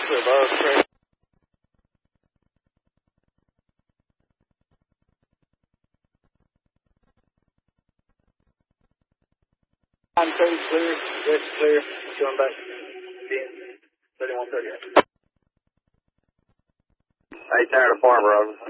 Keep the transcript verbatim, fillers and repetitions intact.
to above trade. I'm code clear, west clear, going back, being thirty-one thirty. eight there to Farm Road.